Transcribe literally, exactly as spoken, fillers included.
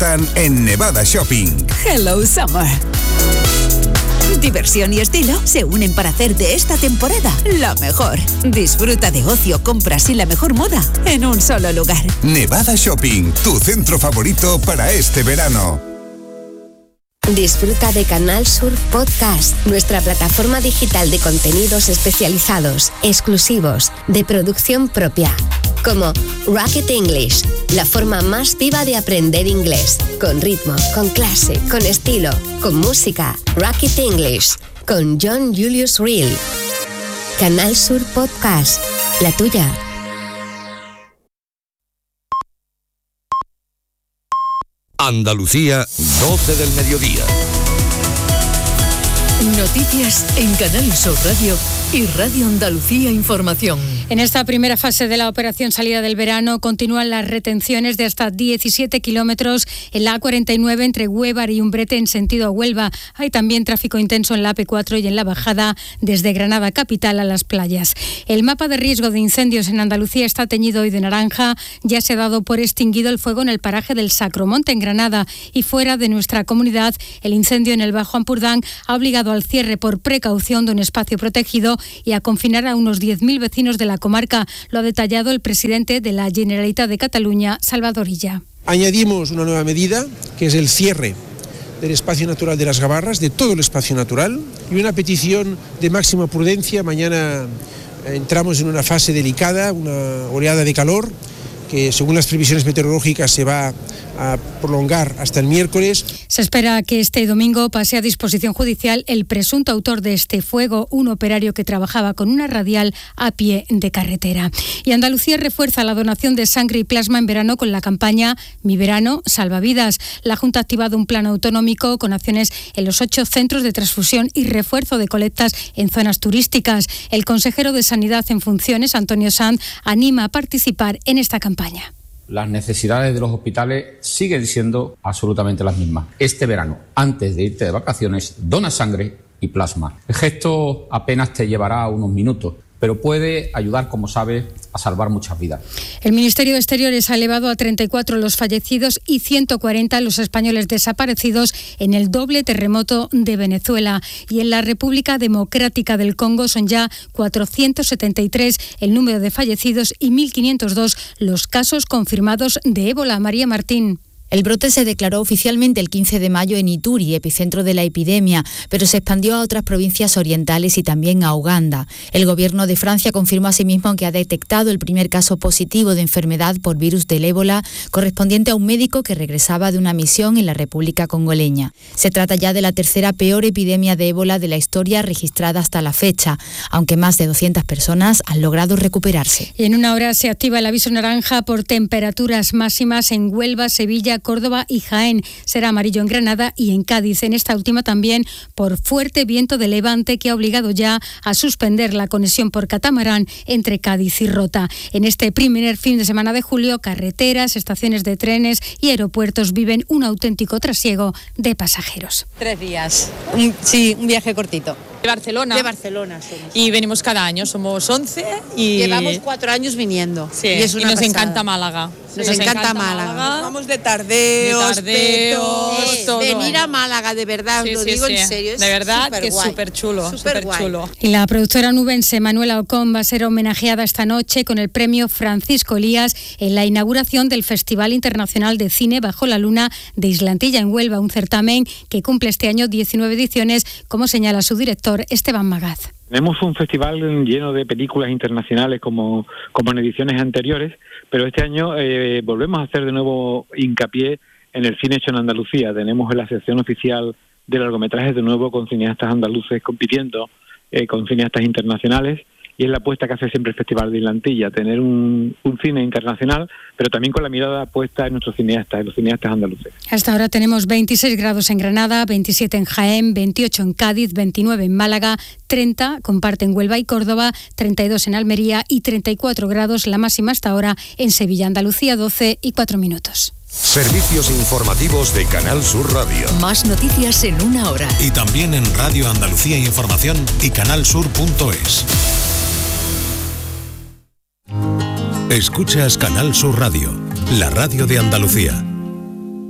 están en Nevada Shopping. Hello Summer. Diversión y estilo se unen para hacer de esta temporada la mejor. Disfruta de ocio, compras y la mejor moda en un solo lugar. Nevada Shopping, tu centro favorito para este verano. Disfruta de Canal Sur Podcast, nuestra plataforma digital de contenidos especializados, exclusivos, de producción propia. Como Rocket English, la forma más viva de aprender inglés. Con ritmo, con clase, con estilo, con música. Rocket English, con John Julius Reel. Canal Sur Podcast, la tuya. Andalucía, doce del mediodía. Noticias en Canal Sur Radio y Radio Andalucía Información. En esta primera fase de la operación salida del verano continúan las retenciones de hasta diecisiete kilómetros en la A cuarenta y nueve entre Huévar y Umbrete en sentido a Huelva. Hay también tráfico intenso en la A P cuatro y en la bajada desde Granada capital a las playas. El mapa de riesgo de incendios en Andalucía está teñido hoy de naranja. Ya se ha dado por extinguido el fuego en el paraje del Sacromonte en Granada y fuera de nuestra comunidad. El incendio en el Bajo Ampurdán ha obligado al cierre por precaución de un espacio protegido y a confinar a unos diez mil vecinos de la comarca. Lo ha detallado el presidente de la Generalitat de Cataluña, Salvador Illa. Añadimos una nueva medida, que es el cierre del espacio natural de las Gabarras, de todo el espacio natural, y una petición de máxima prudencia. Mañana entramos en una fase delicada, una oleada de calor, que según las previsiones meteorológicas se va a prolongar hasta el miércoles. Se espera que este domingo pase a disposición judicial el presunto autor de este fuego, un operario que trabajaba con una radial a pie de carretera. Y Andalucía refuerza la donación de sangre y plasma en verano con la campaña Mi Verano Salva Vidas. La Junta ha activado un plan autonómico con acciones en los ocho centros de transfusión y refuerzo de colectas en zonas turísticas. El consejero de Sanidad en funciones, Antonio Sanz, anima a participar en esta campaña. Las necesidades de los hospitales siguen siendo absolutamente las mismas. Este verano, antes de irte de vacaciones, dona sangre y plasma. El gesto apenas te llevará unos minutos, pero puede ayudar, como sabes, a salvar muchas vidas. El Ministerio de Exteriores ha elevado a treinta y cuatro los fallecidos y ciento cuarenta los españoles desaparecidos en el doble terremoto de Venezuela. Y en la República Democrática del Congo son ya cuatrocientos setenta y tres el número de fallecidos y mil quinientos dos los casos confirmados de ébola. María Martín. El brote se declaró oficialmente el quince de mayo en Ituri, epicentro de la epidemia, pero se expandió a otras provincias orientales y también a Uganda. El gobierno de Francia confirmó asimismo que ha detectado el primer caso positivo de enfermedad por virus del ébola, correspondiente a un médico que regresaba de una misión en la República Congoleña. Se trata ya de la tercera peor epidemia de ébola de la historia registrada hasta la fecha, aunque más de doscientas personas han logrado recuperarse. Y en una hora se activa el aviso naranja por temperaturas máximas en Huelva, Sevilla, Córdoba y Jaén. Será amarillo en Granada y en Cádiz. En esta última también por fuerte viento de levante que ha obligado ya a suspender la conexión por catamarán entre Cádiz y Rota. En este primer fin de semana de julio, carreteras, estaciones de trenes y aeropuertos viven un auténtico trasiego de pasajeros. Tres días. Un, sí, un viaje cortito. De Barcelona. De Barcelona somos. Y venimos cada año, somos once y... Llevamos cuatro años viniendo. Sí, y, es una y nos pasada. encanta Málaga. Nos, nos encanta, encanta Málaga. Málaga. Vamos de tardeos, de tardeos petos, todo. Venir a Málaga, de verdad, sí, os lo sí, digo sí. en serio. Es de verdad super que es guay. súper chulo, Súper súper chulo. Y la productora nubense Manuela Ocón va a ser homenajeada esta noche con el premio Francisco Elías en la inauguración del Festival Internacional de Cine Bajo la Luna de Islantilla en Huelva, un certamen que cumple este año diecinueve ediciones, como señala su director Esteban Magaz. Tenemos un festival lleno de películas internacionales como, como en ediciones anteriores, pero este año eh, volvemos a hacer de nuevo hincapié en el cine hecho en Andalucía. Tenemos la sección oficial de largometrajes de nuevo con cineastas andaluces compitiendo eh, con cineastas internacionales, y es la apuesta que hace siempre el Festival de Islantilla, tener un, un cine internacional, pero también con la mirada puesta en nuestros cineastas, en los cineastas andaluces. Hasta ahora tenemos veintiséis grados en Granada, veintisiete en Jaén, veintiocho en Cádiz, veintinueve en Málaga, treinta comparten Huelva y Córdoba, treinta y dos en Almería y treinta y cuatro grados la máxima hasta ahora en Sevilla. Andalucía, doce y cuatro minutos. Servicios informativos de Canal Sur Radio. Más noticias en una hora. Y también en Radio Andalucía Información y canalsur punto es. Escuchas Canal Sur Radio, la radio de Andalucía.